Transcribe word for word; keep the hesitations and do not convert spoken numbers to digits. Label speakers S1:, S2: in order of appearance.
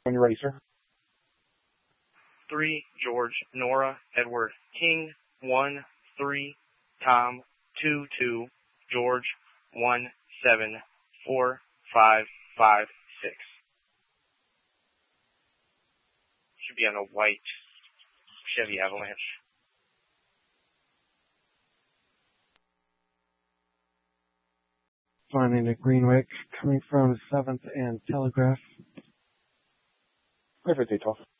S1: When you're ready, sir.
S2: three, George, Nora, Edward, King, one, three, Tom, two, two, George, one, seven, four, five, five, six. Should be on a white Chevy Avalanche.
S1: Flying into Greenwick, coming from seventh and Telegraph. Perfect, eight twelve.